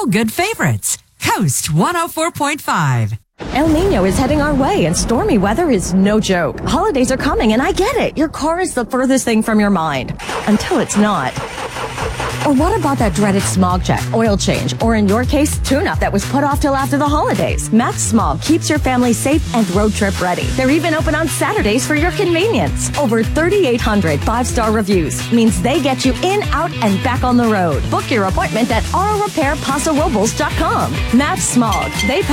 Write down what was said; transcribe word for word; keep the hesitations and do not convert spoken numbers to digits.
feel-good favorites. Coast one oh four point five. El Nino is heading our way, and stormy weather is no joke. Holidays are coming, and I get it. Your car is the furthest thing from your mind. Until it's not. Or what about that dreaded smog check, oil change, or in your case, tune-up that was put off till after the holidays? Max Smog keeps your family safe and road trip ready. They're even open on Saturdays for your convenience. Over thirty-eight hundred five-star reviews means they get you in, out, and back on the road. Book your appointment at auto repair paso robles dot com. Max Smog. They